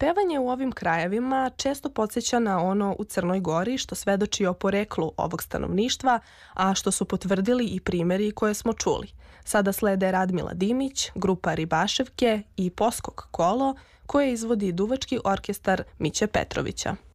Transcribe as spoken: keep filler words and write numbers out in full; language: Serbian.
Pevanje u ovim krajevima često podsjeća na ono u Crnoj Gori, što svedoči o poreklu ovog stanovništva, a što su potvrdili i primeri koje smo čuli. Sada slede Radmila Dimić, grupa Ribaševke i Poskok kolo, koje izvodi duvački orkestar Miće Petrovića.